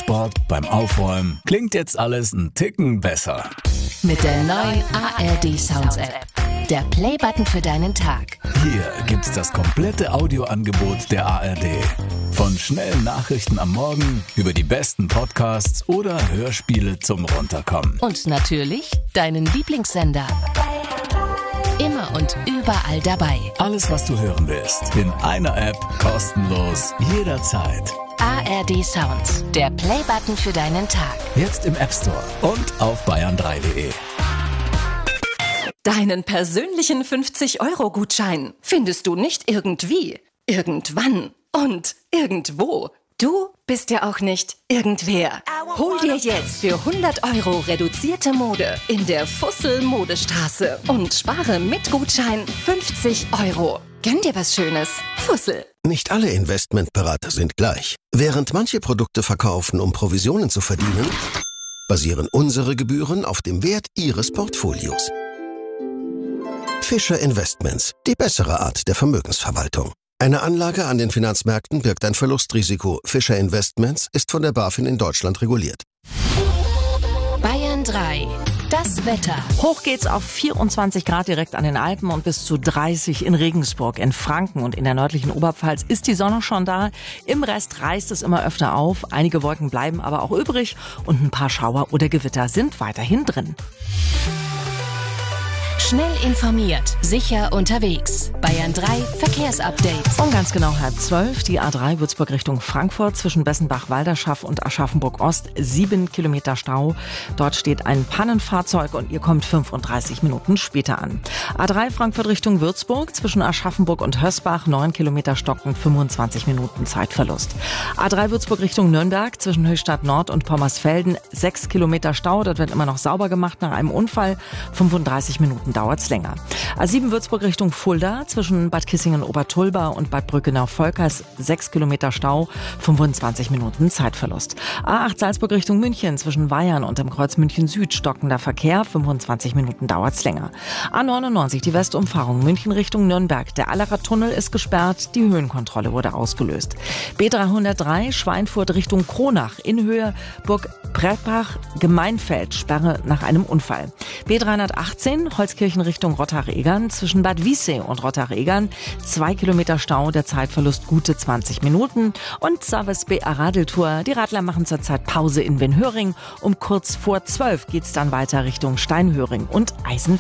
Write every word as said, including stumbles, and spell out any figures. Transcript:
Sport, beim Aufräumen. Klingt jetzt alles ein Ticken besser. Mit der neuen A R D Sounds App. Der Playbutton für deinen Tag. Hier gibt's das komplette Audioangebot der A R D. Von schnellen Nachrichten am Morgen über die besten Podcasts oder Hörspiele zum Runterkommen. Und natürlich deinen Lieblingssender. Immer und überall dabei. Alles, was du hören willst, in einer App, kostenlos, jederzeit. A R D Sounds, der Playbutton für deinen Tag. Jetzt im App Store und auf bayern drei punkt de. Deinen persönlichen fünfzig-Euro-Gutschein findest du nicht irgendwie, irgendwann und irgendwo. Du bist ja auch nicht irgendwer. Hol dir jetzt für hundert Euro reduzierte Mode in der Fussel-Modestraße und spare mit Gutschein fünfzig Euro. Gönn dir was Schönes. Fussel. Nicht alle Investmentberater sind gleich. Während manche Produkte verkaufen, um Provisionen zu verdienen, basieren unsere Gebühren auf dem Wert Ihres Portfolios. Fischer Investments, die bessere Art der Vermögensverwaltung. Eine Anlage an den Finanzmärkten birgt ein Verlustrisiko. Fischer Investments ist von der BaFin in Deutschland reguliert. Bayern drei. Das Wetter. Hoch geht's auf vierundzwanzig Grad direkt an den Alpen und bis zu dreißig in Regensburg. In Franken und in der nördlichen Oberpfalz ist die Sonne schon da. Im Rest reißt es immer öfter auf. Einige Wolken bleiben aber auch übrig und ein paar Schauer oder Gewitter sind weiterhin drin. Schnell informiert, sicher unterwegs. Bayern drei Verkehrsupdate. Um ganz genau halb zwölf, die A drei Würzburg Richtung Frankfurt zwischen Bessenbach-Walderschaff und Aschaffenburg-Ost. Sieben Kilometer Stau. Dort steht ein Pannenfahrzeug und ihr kommt fünfunddreißig Minuten später an. A drei Frankfurt Richtung Würzburg zwischen Aschaffenburg und Hösbach. Neun Kilometer Stocken, fünfundzwanzig Minuten Zeitverlust. A drei Würzburg Richtung Nürnberg zwischen Höchstadt Nord und Pommersfelden. Sechs Kilometer Stau. Dort wird immer noch sauber gemacht nach einem Unfall. fünfunddreißig Minuten dauert's länger. A sieben Würzburg Richtung Fulda zwischen Bad Kissingen-Obertulba und Bad Brückenau-Volkers sechs Kilometer Stau, fünfundzwanzig Minuten Zeitverlust. A acht Salzburg Richtung München zwischen Weyern und dem Kreuz München Süd stockender Verkehr, fünfundzwanzig Minuten dauert's länger. A neunundneunzig die Westumfahrung München Richtung Nürnberg. Der Allerer Tunnel ist gesperrt, die Höhenkontrolle wurde ausgelöst. B dreihundertdrei Schweinfurt Richtung Kronach in Höhe Burg Preppach Gemeinfeld, Sperre nach einem Unfall. B dreihundertachtzehn Holzkirchen Richtung Rottach-Egern zwischen Bad Wiessee und Rottach-Egern. Zwei Kilometer Stau, der Zeitverlust gute zwanzig Minuten. Und Service B A Radeltour. Die Radler machen zurzeit Pause in Wenhöring. Um kurz vor zwölf geht's dann weiter Richtung Steinhöring und Eisenfeld.